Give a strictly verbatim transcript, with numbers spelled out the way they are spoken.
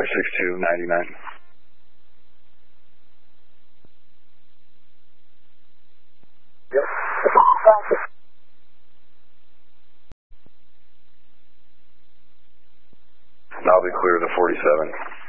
runway six two, ninety-nine. Yep. I'll be clear to forty-seven.